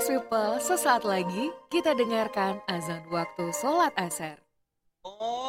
Nice people, sesaat lagi kita dengarkan azan waktu sholat asar.